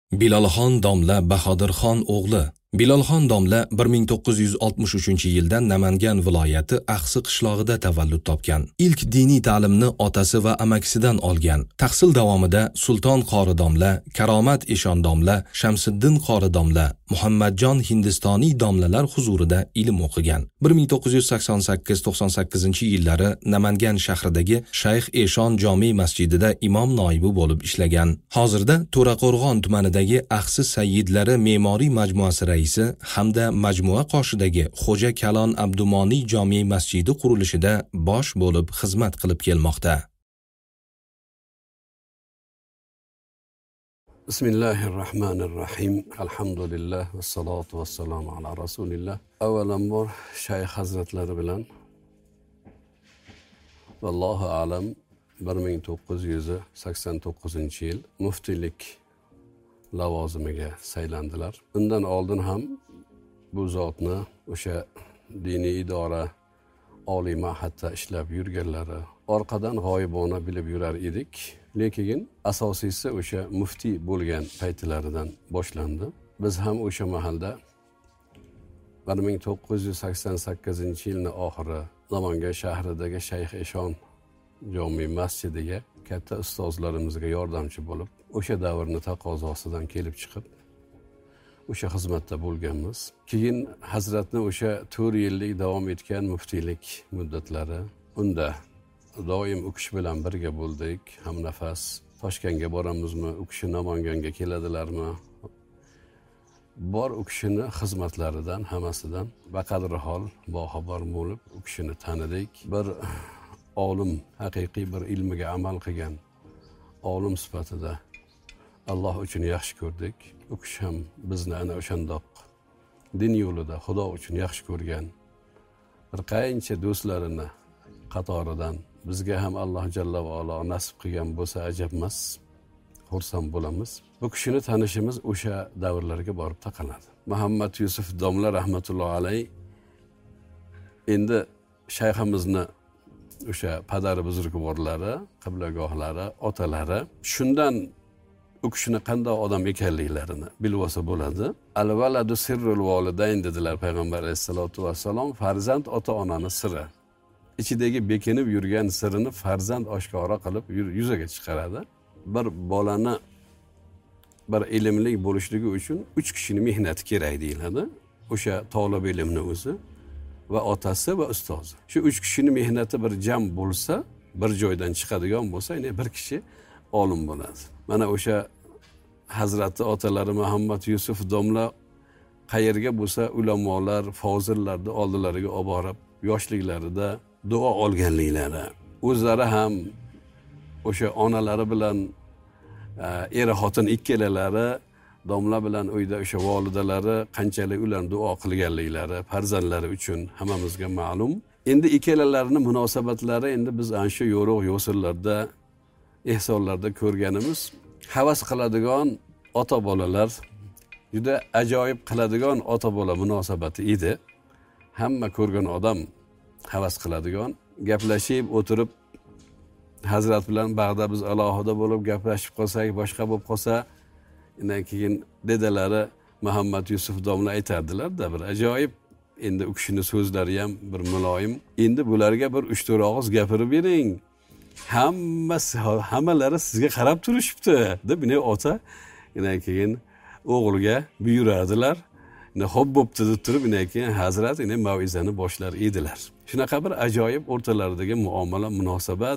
Bilolxon domla Bahodirxon o'g'li. Bilolxon domla 1963-yilda Namangan viloyati Axsi qishlog'ida tavallud topgan. Ilk diniy ta'limni otasi va amakisidan olgan. Tahsil davomida Sulton qori domla, Karomat eshon domla, Shamsiddin qori domla, Muhammadjon hindistoniy domlalar huzurida ilm o'qigan. 1988-98-yillari Namangan shahridagi Shayx Eshon jome masjidida imom noibi bo'lib ishlagan. Hozirda To'raqo'rg'on tumanidagi Axsi sayyidlari me'moriy majmuasi raisi hamda majmua qoshidagi Xo'ja Kalon Abdumoniy jome masjidi qurilishida bosh bo'lib xizmat qilib kelmoqda. Bismillahirrahmanirrahim. Alhamdulillah va salatu vassalamu ala rasulillah. Avvalambor Shayx hazratlari bilan vallohu alam 1989-yil muftiylik lavozimiga saylandilar. Undan oldin ham bu zotni o'sha diniy idora oliy ma'hadda ishlab yurganlari orqadan g'oyibona bilib yurar edik. Lekin asosiysi o'sha muftiy bo'lgan paytlaridan boshlandi. Biz ham o'sha mahalda 1988-yilning oxiri Namangan shahridagi Shayx Eshon jome masjidiga katta ustozlarimizga yordamchi bo'lib, o'sha davrni taqozosidan kelib chiqib, o'sha xizmatda bo'lganmiz. Keyin hazratni o'sha 4 yillik davom etgan muftiylik muddatlari, unda doim u kishi bilan birga bo'ldik, ham nafas. Toshkentga boramizmi, u kishi Namanganga keladilarmi? Bor u kishini xizmatlaridan hammasidan baqadri hol boxabar bo'lib, u kishini tanidik. Bir olim, haqiqiy bir ilmiga amal qilgan olim sifatida Alloh uchun yaxshi ko'rdik. U kishi ham bizni ana o'shandoq din yo'lida Xudo uchun yaxshi ko'rgan bir qancha do'stlarini qatoridan bizga ham Alloh jalla va olo nasib qilgan bo'lsa ajab emas, xursand bo'lamiz. Bu kishini tanishimiz o'sha davrlarga borib taqaladi. Muhammad Yusuf domla rahmatulloh alayh endi shayximizni o'sha padari buzrukvorlari, qiblagohlari, otalari shundan u kishini qanday odam ekanliklarini bilib olsa bo'ladi. Al-valadu sirrul volidayn dedilar payg'ambar alayhisolatu vassalom. Farzand ota-onani siri. Ichidagi bekinib yurgan sirini farzand oshkora qilib yuzaga chiqaradi. Bir bolani bir ilmli bo'lishligi uchun 3 kishining mehnati kerak deyiladi. O'sha talab ilmni o'zi va otasi va ustozi. Shu 3 kishining mehnati bir jam bo'lsa, bir joydan chiqadigan bo'lsa, ya'ni bir kishi olim bo'ladi. Mana o'sha hazrati otalari Muhammad Yusuf domla qayerga bo'lsa ulamolar, fozillarni oldilariga olib borib, yoshliklarida duo olganliklari. O'zlari ham o'sha onalari bilan er xotin ikkalalari domla bilan uyda o'sha volidalari qanchalik ularni duo qilganliklari farzandlari uchun hammamizga ma'lum. Endi ikkalalarining munosabatlari endi biz ana shu yo'roq yo'sillarda, ehsonlarda ko'rganimiz, havas qiladigan ota bolalar, juda ajoyib qiladigan ota bola munosabati edi. Hamma ko'rgan odam havas qiladigan, gaplashib o'tirib hazrat bilan bag'da biz alohida bo'lib gaplashib qolsak, boshqa bo'lib qolsa, undan keyin dedalari Muhammad Yusuf domla aytardilar-da, bir ajoyib. Endi u kishining so'zlari ham bir muloyim. Endi bularga bir 3-4 og'iz gapirib bering. Hammalari sizga qarab turishibdi deb meni ota undan keyin o'g'liga buyuradilar. Xo'p bo'pti deb turib undan keyin hazrat mav'izani boshlar edilar. Shunaqa bir ajoyib o'rtalaridagi muomala, munosabat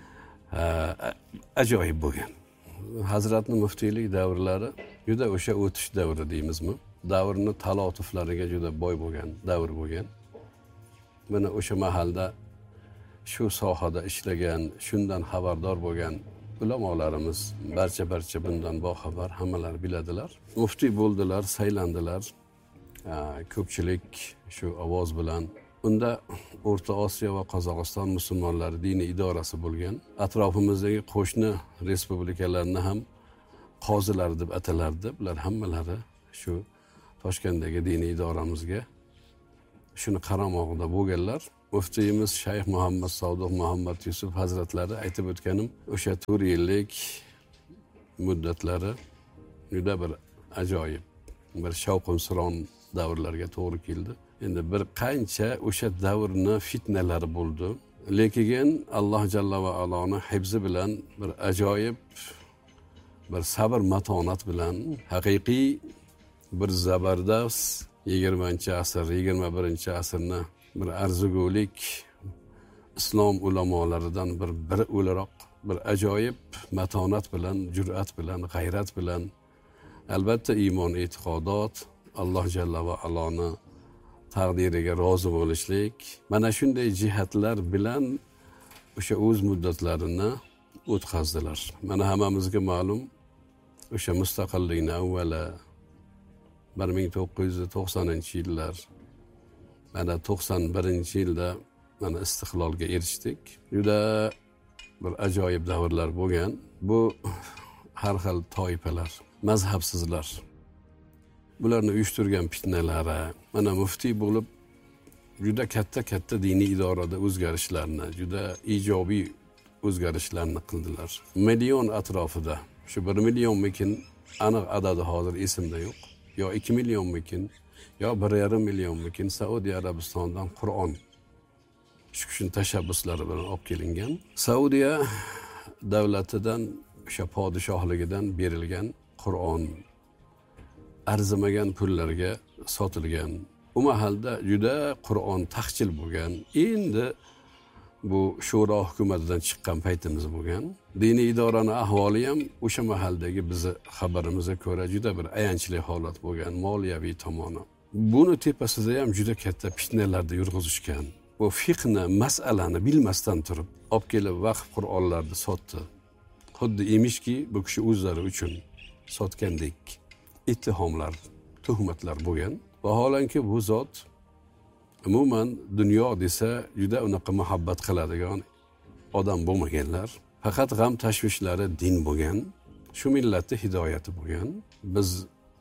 ajoyib bo'lgan. Hazratning muftiylik davrlari juda o'sha o'tish davri deymizmi? Davrning talotuflariga juda boy bo'lgan davr bo'lgan. Mana o'sha mahalda shu sohada ishlagan, shundan xabardor bo'lgan ulamolarimiz barcha bundan boxabar, hammalar biladilar. Muftiy bo'ldilar, saylandilar. Ko'pchilik shu ovoz bilan unda O'rta Osiyo va Qozog'iston musulmonlari diniy idorasi bo'lgan. Atrofimizdagi qo'shni respublikalarni ham qozilar deb atalardi. Bular hammalari shu Toshkentdagi diniy idoramizga shuni qaramog'ida bo'lganlar. Muftiyimiz Shayx Muhammad Sodiq Muhammad Yusuf hazratlari aytib o'tganim, o'sha 4 yillik muddatlari juda bir ajoyib, bir shavqinsuron davrlarga to'g'ri keldi. Endi bir qancha o'sha davrni fitnalari bo'ldi. Lekin Alloh jalla va aloni hifzi bilan bir ajoyib bir sabr matonat bilan haqiqiy bir zabardast 20-asr, 21-asrni bir arzigulik islom ulamolaridan biri o'laroq bir ajoyib matonat bilan, jur'at bilan, g'ayrat bilan, albatta iymon, e'tiqodot, Alloh jalla va aloni taqdiriga rozi bo'lishlik, mana shunday jihatlar bilan o'sha o'z muddatlarini o'tkazdilar. Mana hammamizga ma'lum, o'sha mustaqillikni avvali 1990-yillar, mana 91-yilda mana istiqlolga erishdik. Juda bir ajoyib davrlar bo'lgan. Bu har xil toifalar, mazhabsizlar, bularni uyushtirgan fitnalari, mana muftiy bo'lib juda katta diniy idorada o'zgarishlarni, juda ijobiy o'zgarishlarni qildilar. Million atrofida, shu 1 millionmikin, aniq adadi hozir esimda yo'q, yo 2 millionmikin, yo 1,5 millionmikin Saudiya Arabistondan Qur'on shu kishining tashabbuslari bilan olib kelingan. Saudiya davlatidan, o'sha podshohligidan berilgan Qur'on arzimagan pullarga sotilgan. U mahalda juda Qur'on taqchil bo'lgan. Endi bu shura hukumatidan chiqqan paytimiz bo'lgan. Diniy idoraning ahvoli ham o'sha mahaldagi bizni xabarimizga ko'ra juda bir ayanchli holat bo'lgan, moliyaviy tomoni. Buni tepasida ham juda katta fitnalarda yurg'izishgan. Bu fiqhni, mas'alani bilmasdan turib, olib kelib vaqf Qur'onlarni sotdi. Xuddi emishki, bu kishi o'zlari uchun sotgandek ittihomlar, tuhmatlar bo'lgan. Vaholanki bu zot umuman dunyo desa juda unaqa muhabbat qiladigan odam bo'lmaganlar. Faqat g'am tashvishlari din bo'lgan, shu millatni hidoyati bo'lgan. Biz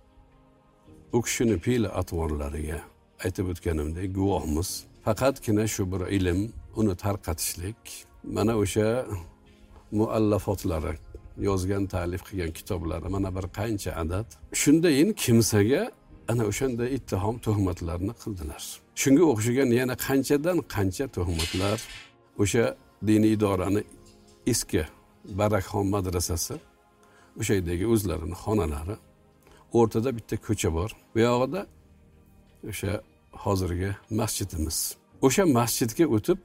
u kishining fe'l atvorlariga aytib o'tganimdek guvohmiz. Faqatgina shu bir ilm, uni tarqatishlik, mana o'sha muallafotlari, yozgan, ta'lif qilgan kitoblari mana bir qancha adad. Shundayin kimsaga ana o'shanday ittihom tuhmatlarni qildilar. Shunga o'xshagan yana qanchadan qancha tuhmatlar. O'sha diniy idorani eski Barakxon madrasasi, o'sha yerdagi o'zlarining xonalari, o'rtada bitta ko'cha bor. Bu yog'ida o'sha hozirgi masjidimiz. O'sha masjidga o'tib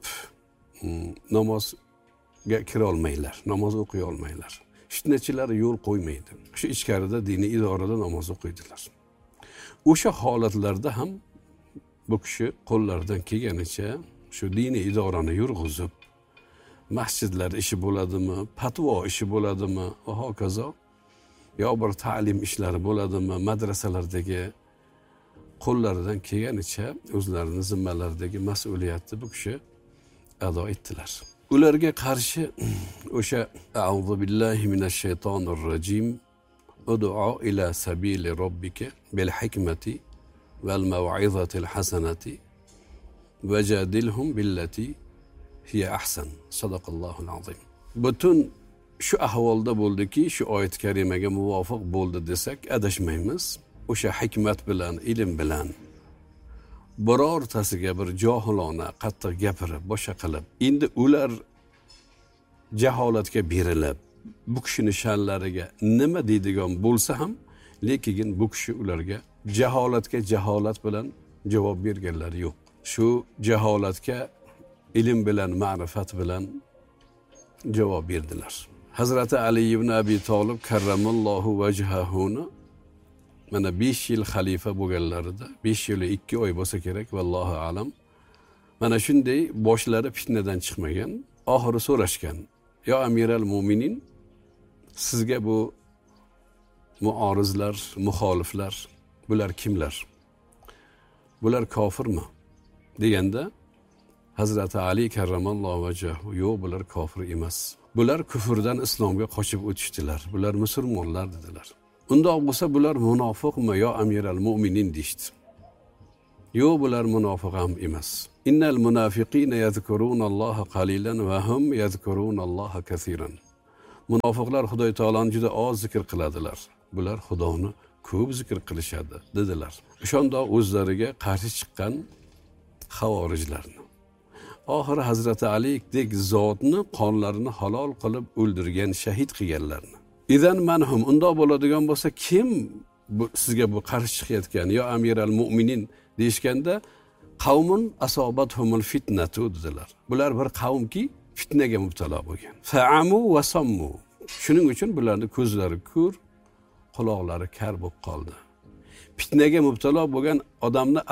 namozga kira olmaylar, namoz o'qiy olmaylar. Fitnachilar yo'l qo'ymaydi. Shu ichkarida diniy idorada namoz o'qiydilar. O'sha holatlarda ham bu kishi qo'llaridan kelganicha shu diniy idorani yurg'izib, masjidlar ishi bo'ladimi, fatvo ishi bo'ladimi va hokazo, yo bir ta'lim ishlari bo'ladimi, madrasalardagi qo'llaridan kelganicha o'zlarining zimmalaridagi mas'uliyatni bu kishi ado etdilar. Ularga qarshi o'sha a'udhu billahi minash shaytonir rojim ud'u ila sabili robbika bil hikmati val maw'izatil hasanati vajadilhum billati hiya ahsan. Sadaqallohul azim. Butun shu ahvolda bo'ldiki, shu oyat karimaga muvofiq bo'ldi desak adashmaymiz. O'sha hikmat bilan, ilm bilan birortasiga bir johilona qattiq gapirib, boshqa qilib, endi ular jaholatga berilib, bu kishining sha'nlariga nima deydigan bo'lsa ham, lekin bu kishi ularga jaholatga jaholat bilan javob berganlari yo'q. Shu jaholatga ilm bilan, ma'rifat bilan javob berdilar. Hazrati Ali ibn Abi Talib karramallohu vajhahuni mana 5 yil xalifa bo'lganlarida, 5 yil 2 oy bo'lsa kerak, vallohu alam. Mana shunday boshlari fitnadan chiqmagan, oxiri so'rashgan: "Yo Amiral Mu'minin, sizga bu muorizlar, muxoliflar, bular kimlar? Bular kofirmi?" deganda Hazrati Ali karramallohu vajhahu: "Yo'q, bular kofir emas. Bular kufrdan islomga qochib o'tishdilar. Bular musulmonlar" dedilar. Undoq bo'lsa bular munofiqmi yo Amiral Mu'minin deydi. Yo'q, bular munofiq ham emas. Innal munafiqina yazkurunalloha qalilan va hum yazkurunalloha kaseeran. munofiqlar Xudo taoloni juda oz zikr qiladilar. Bular Xudoni ko'p zikr qilishadi dedilar. O'shanda o'zlariga qarshi chiqqan havorijlarni. Oxiri Hazrati Alidek zotni qonlarini halol qilib o'ldirgan, shahid qilganlarni. Idan manhum undoq bo'ladigan bo'lsa, kim sizga bu qarshi chiqayotgan yo amiral mu'minin deyishganda qavmun asobathumul fitnatu dedilar. Bular bir qavmki fitnaga mubtalo bo'lgan. Fa'amu va sammu. Shuning uchun bularning ko'zlari ko'r, quloqlari kar bo'lib qoldi. Fitnaga mubtalo bo'lgan odamni